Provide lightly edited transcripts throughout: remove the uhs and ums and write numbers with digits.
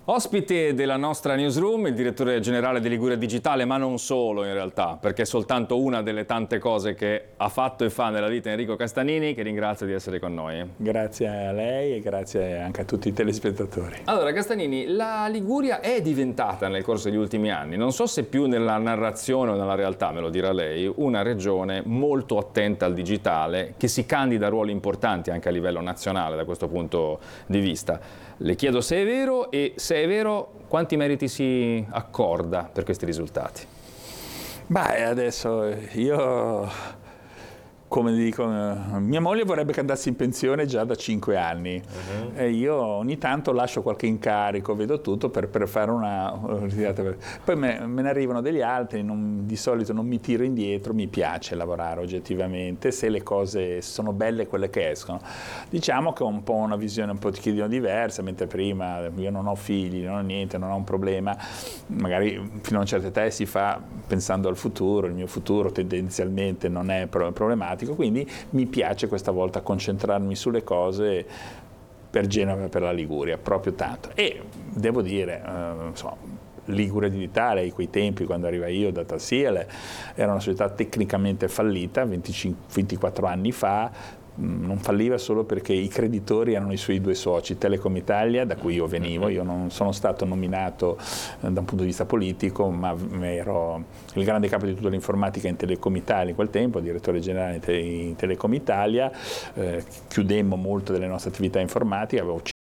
Ospite della nostra newsroom, il direttore generale di Liguria Digitale, ma non solo in realtà, perché è soltanto una delle tante cose che ha fatto e fa nella vita Enrico Castanini, che ringrazio di essere con noi. Grazie a lei e grazie anche a tutti i telespettatori. Allora Castanini, la Liguria è diventata nel corso degli ultimi anni, non so se più nella narrazione o nella realtà, me lo dirà lei, una regione molto attenta al digitale, che si candida a ruoli importanti anche a livello nazionale da questo punto di vista. Le chiedo se è vero e se è vero quanti meriti si accorda per questi risultati. Beh, adesso io, come dico, mia moglie vorrebbe che andassi in pensione già da 5 anni e io ogni tanto lascio qualche incarico, vedo tutto per fare una poi me ne arrivano degli altri, di solito non mi tiro indietro, mi piace lavorare oggettivamente se le cose sono belle quelle che escono. Diciamo che ho un po' una visione un pochino diversa, mentre prima io non ho figli, non ho niente, non ho un problema, magari fino a una certa età si fa pensando al futuro, il mio futuro tendenzialmente non è problematico, quindi mi piace questa volta concentrarmi sulle cose per Genova e per la Liguria, proprio tanto. E devo dire, insomma, Liguria Digitale, in quei tempi, quando arriva io da Tassiele, era una società tecnicamente fallita, 24 anni fa. Non falliva solo perché i creditori erano i suoi due soci, Telecom Italia, da cui io venivo. Io non sono stato nominato da un punto di vista politico, ma ero il grande capo di tutta l'informatica in Telecom Italia in quel tempo, direttore generale in Telecom Italia, chiudemmo molto delle nostre attività informatiche,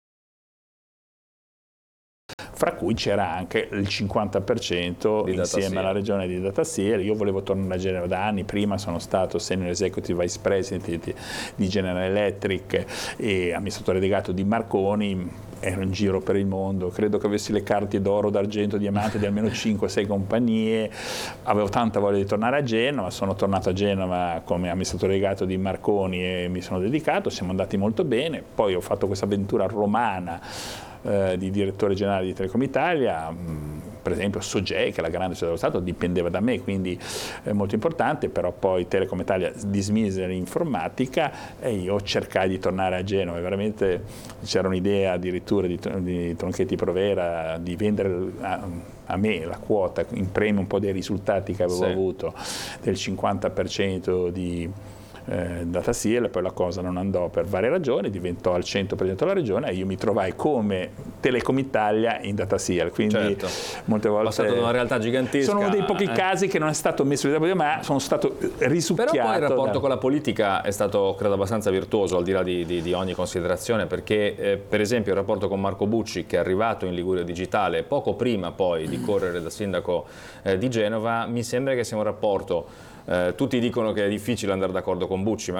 fra cui c'era anche il 50% insieme alla regione di Dataseer. Io volevo tornare a Genova da anni, prima sono stato Senior Executive Vice President di General Electric e amministratore delegato di Marconi, ero in giro per il mondo, credo che avessi le carte d'oro, d'argento, diamante di almeno 5-6 compagnie, avevo tanta voglia di tornare a Genova, sono tornato a Genova come amministratore delegato di Marconi e mi sono dedicato, siamo andati molto bene, poi ho fatto questa avventura romana di direttore generale di Telecom Italia, per esempio Sogei, che è la grande società dello Stato, dipendeva da me, quindi è molto importante, però poi Telecom Italia dismise l'informatica e io cercai di tornare a Genova e veramente c'era un'idea addirittura di Tronchetti Provera di vendere a me la quota in premio un po' dei risultati che avevo avuto del 50% di Dataseer, poi la cosa non andò per varie ragioni, diventò al 100% la regione e io mi trovai come Telecom Italia in Dataseer, quindi molte volte passato da una realtà gigantesca. Sono uno dei pochi casi che non è stato messo in discussione, ma sono stato risucchiato. Però poi il rapporto con la politica è stato, credo, abbastanza virtuoso, al di là di ogni considerazione, perché per esempio il rapporto con Marco Bucci, che è arrivato in Liguria Digitale poco prima poi di correre da sindaco di Genova, mi sembra che sia un rapporto, tutti dicono che è difficile andare d'accordo con Bucci,